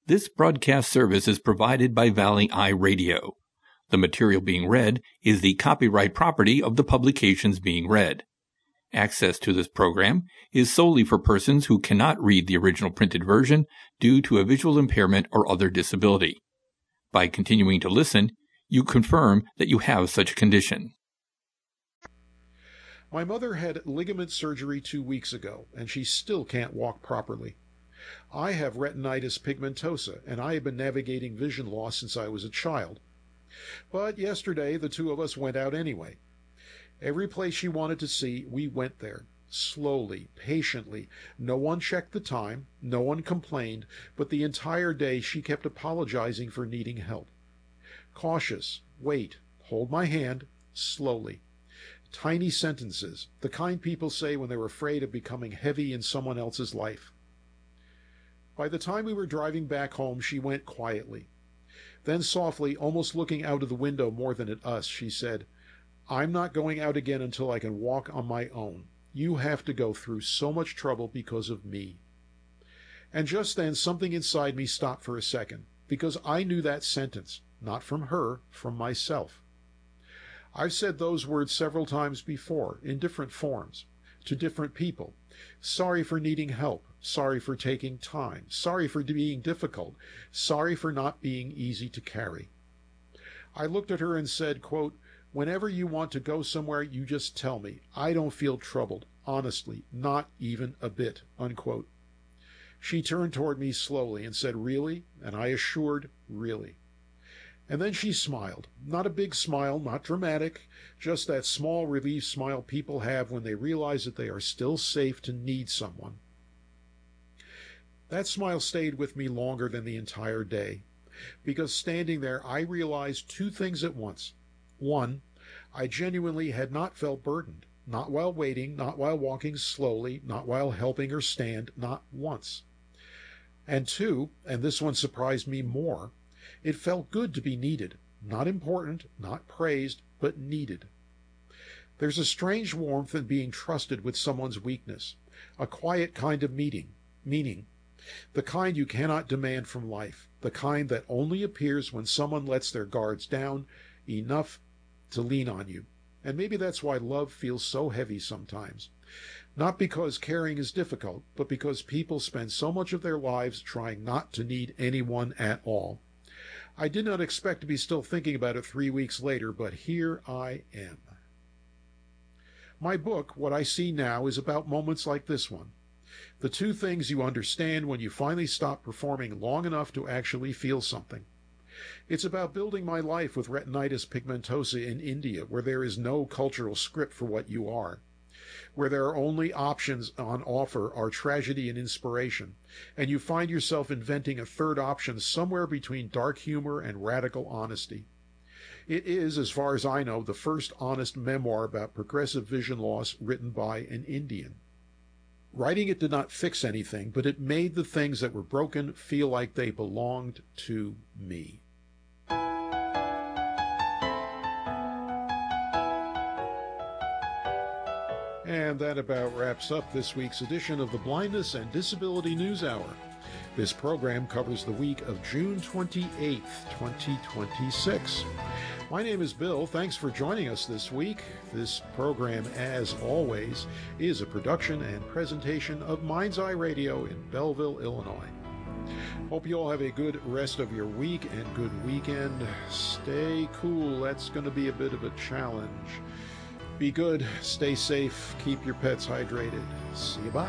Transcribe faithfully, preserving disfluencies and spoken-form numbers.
This broadcast service is provided by Valley Eye Radio. The material being read is the copyright property of the publications being read. Access to this program is solely for persons who cannot read the original printed version due to a visual impairment or other disability. By continuing to listen, you confirm that you have such a condition. My mother had ligament surgery two weeks ago, and she still can't walk properly. I have retinitis pigmentosa, and I have been navigating vision loss since I was a child. But yesterday, the two of us went out anyway. Every place she wanted to see, we went there. Slowly, patiently. No one checked the time, no one complained, but the entire day she kept apologizing for needing help. Cautious, wait, hold my hand, slowly. Tiny sentences, the kind people say when they're afraid of becoming heavy in someone else's life. By the time we were driving back home, she went quietly. Then softly, almost looking out of the window more than at us, she said, "I'm not going out again until I can walk on my own. You have to go through so much trouble because of me." And just then something inside me stopped for a second, because I knew that sentence, not from her, from myself. I've said those words several times before, in different forms, to different people. Sorry for needing help. Sorry for taking time. Sorry for being difficult. Sorry for not being easy to carry. I looked at her and said, quote, "Whenever you want to go somewhere, you just tell me. I don't feel troubled. Honestly, not even a bit." Unquote. She turned toward me slowly and said, "Really?" And I assured, "Really." And then she smiled. Not a big smile, not dramatic, just that small relief smile people have when they realize that they are still safe to need someone. That smile stayed with me longer than the entire day, because standing there I realized two things at once. One, I genuinely had not felt burdened, not while waiting, not while walking slowly, not while helping her stand, not once. And two, and this one surprised me more, it felt good to be needed, not important, not praised, but needed. There's a strange warmth in being trusted with someone's weakness, a quiet kind of meeting, meaning, the kind you cannot demand from life, the kind that only appears when someone lets their guards down enough to lean on you. And maybe that's why love feels so heavy sometimes. Not because caring is difficult, but because people spend so much of their lives trying not to need anyone at all. I did not expect to be still thinking about it three weeks later, but here I am. My book, What I See Now, is about moments like this one. The two things you understand when you finally stop performing long enough to actually feel something. It's about building my life with retinitis pigmentosa in India, where there is no cultural script for what you are, where there are only options on offer are tragedy and inspiration, and you find yourself inventing a third option somewhere between dark humor and radical honesty. It is, as far as I know, the first honest memoir about progressive vision loss written by an Indian. Writing it did not fix anything, but it made the things that were broken feel like they belonged to me. And that about wraps up this week's edition of the Blindness and Disability News Hour. This program covers the week of June twenty-eighth, twenty twenty-six. My name is Bill. Thanks for joining us this week. This program, as always, is a production and presentation of Mind's Eye Radio in Belleville, Illinois. Hope you all have a good rest of your week and good weekend. Stay cool. That's going to be a bit of a challenge. Be good, stay safe, keep your pets hydrated. See you, bye.